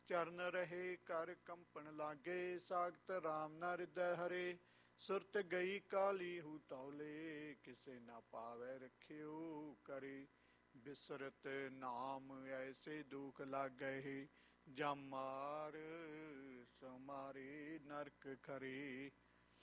ਚਰਨ ਰਹੇ ਕਰ ਕੰਪਨ ਲਾਗੇ, ਸਾਖਤ ਰਾਮ ਨਾ ਹਿਰਦੈ ਹਰੇ। ਸੁਰਤ ਗਈ ਕਾਲੀ ਹੂ ਤੌਲੇ, ਕਿਸੇ ਨਾ ਪਾਵੈ ਰਖਿਓ ਕਰੇ। ਬਿਸਰਤ ਨਾਮ ਐਸੇ ਦੁਖ ਲਾਗੈ, ਜਮ ਮਾਰ ਸਮਾਰੇ ਨਰਕ ਖਰੇ।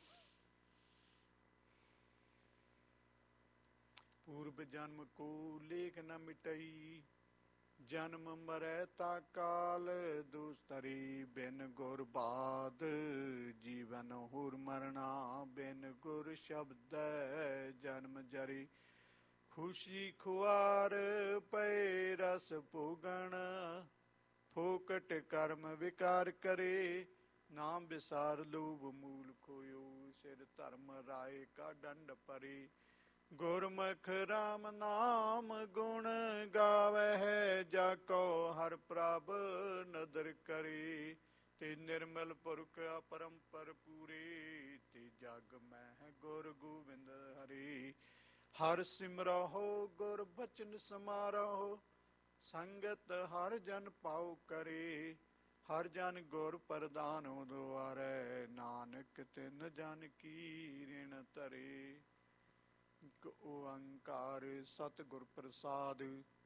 ਪੂਰਬ ਜਨਮ ਕੋ ਲੇਖ ਨ ਮਿਟਈ, ਜਨਮ ਮਰੈ ਤਾ ਕਾਲ ਦੁਸਤਰੀ। ਬਿਨ ਗੁਰ ਬਾਦ ਜੀਵਨ ਹੁਰ ਮਰਣਾ, ਬਿਨ ਗੁਰ ਸ਼ਬਦੈ ਜਨਮ ਜਰੀ। ਖੁਸ਼ੀ ਖੁਆਰ ਪਏ ਰਸ ਭੋਗਣ, ਫੋਕਟ ਕਰਮ ਵਿਕਾਰ ਕਰੇ। ਨਾਮ ਵਿਸਾਰ ਲੋਭ ਮੂਲ ਖੋਇਓ, ਸਿਰ ਧਰਮ ਰਾਏ ਕਾ ਡੰਡ ਪਰੇ। ਗੁਰਮੁਖ ਰਾਮ ਨਾਮ ਗੁਣ ਗਾਵੈ, ਜਾ ਕੋ ਹਰਿ ਪ੍ਰਭ ਨਦਰ ਕਰੇ। ਤੇ ਨਿਰਮਲ ਪੁਰਖ ਅਪਰੰਪਰ ਪੂਰੇ, ਤੇ ਜਗ ਮਹਿ ਗੁਰ ਗੋਬਿੰਦ ਹਰੇ। ਹਰਿ ਸਿਮਰਹੁ ਗੁਰ ਬਚਨ ਸਮਾਰਹੁ, ਸੰਗਤ ਹਰਿ ਜਨ ਪਾਉ ਕਰੇ। ਹਰਿ ਜਨ ਗੁਰ ਪ੍ਰਦਾਨੁ ਦੁਆਰੈ, ਨਾਨਕ ਤਿਨ ਜਨ ਕੀ ਰਿਣ ਧਰੇ। ਇਕ ਓੰਕਾਰ ਸਤਿਗੁਰ ਪ੍ਰਸਾਦਿ।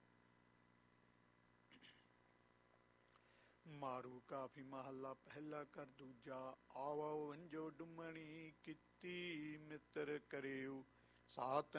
ਮਾਰੂ ਕਾਫੀ ਮਹੱਲਾ ਪਹਿਲਾ ਕਰ ਦੂਜਾ। ਆਵੋ ਵੰਜੋ ਡੁਮਣੀ, ਕੀਤੀ ਮਿੱਤਰ ਕਰਿਓ। ਸਾਤ